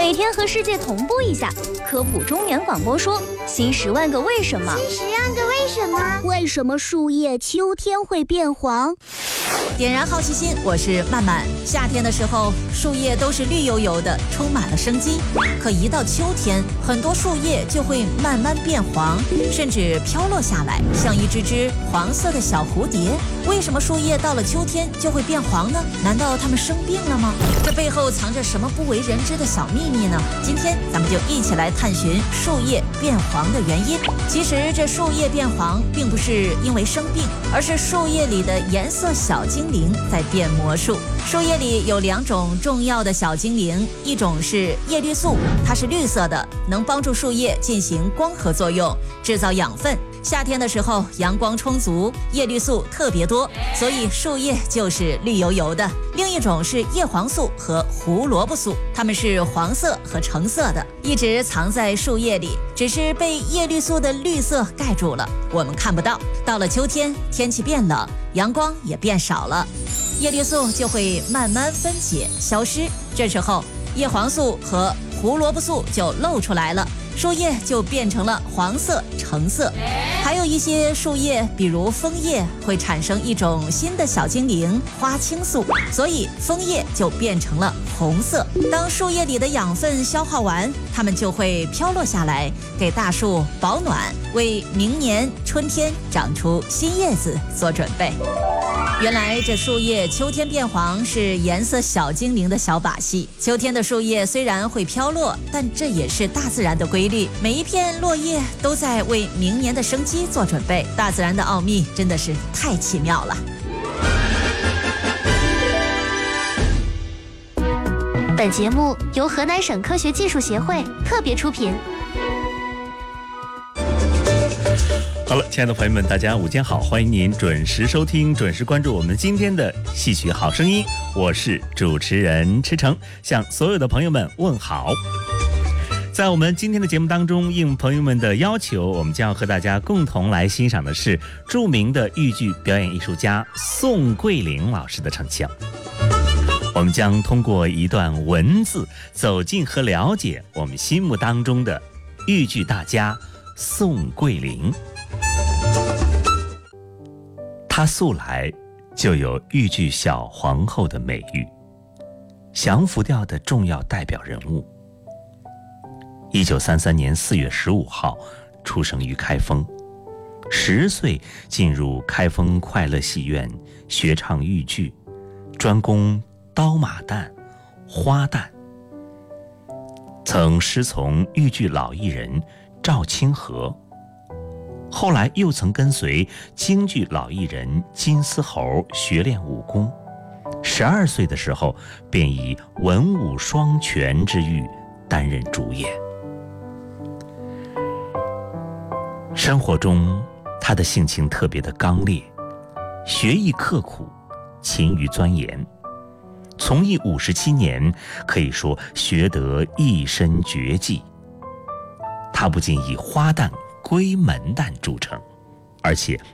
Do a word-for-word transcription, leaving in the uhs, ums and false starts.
每天和世界同步一下，科普中原广播说新十万个为什么。 新十万个为什么？ 为什么树叶秋天会变黄？ 点燃好奇心，我是曼曼。夏天的时候，树叶都是绿油油的，充满了生机。可一到秋天，很多树叶就会慢慢变黄，甚至飘落下来，像一只只黄色的小蝴蝶。为什么树叶到了秋天就会变黄呢？难道它们生病了吗？这背后藏着什么不为人知的小秘密呢？今天咱们就一起来探寻树叶变黄的原因。其实这树叶变黄并不是因为生病，而是树叶里的颜色小精灵在变魔术。树叶里有两种重要的小精灵，一种是叶绿素，它是绿色的，能帮助树叶进行光合作用，制造养分。夏天的时候阳光充足，叶绿素特别多，所以树叶就是绿油油的。另一种是叶黄素和胡萝卜素，它们是黄色和橙色的，一直藏在树叶里，只是被叶绿素的绿色盖住了，我们看不到。到了秋天，天气变冷，阳光也变少了，叶绿素就会慢慢分解消失，这时候叶黄素和胡萝卜素就露出来了，树叶就变成了黄色、橙色。还有一些树叶，比如枫叶，会产生一种新的小精灵花青素，所以枫叶就变成了红色。当树叶里的养分消耗完，它们就会飘落下来，给大树保暖，为明年春天长出新叶子做准备。原来这树叶秋天变黄是颜色小精灵的小把戏。秋天的树叶虽然会飘落，但这也是大自然的规律，每一片落叶都在为明年的生机做准备。大自然的奥秘真的是太奇妙了。 本节目由河南省科学技术协会特别出品。 好了，亲爱的朋友们，大家午间好，欢迎您准时收听、准时关注我们今天的戏曲好声音，我是主持人池诚，向所有的朋友们问好。在我们今天的节目当中，应朋友们的要求，我们将要和大家共同来欣赏的是著名的豫剧表演艺术家宋桂龄老师的呈现。我们将通过一段文字走进和了解我们心目当中的豫剧大家宋桂龄。她素来就有豫剧小皇后的美誉，降服调的重要代表人物。一九三三年四月十五号出生于开封，十岁进入开封快乐戏院学唱豫剧，专攻刀马旦、花旦，曾师从豫剧老艺人赵清河，后来又曾跟随京剧老艺人金丝猴学练武功。十二岁的时候，便以文武双全之誉担任主演。生活中，他的性情特别的刚烈，学艺刻苦，勤于钻研。从艺五十七年，可以说学得一身绝技。他不仅以花旦、闺门旦著称，而且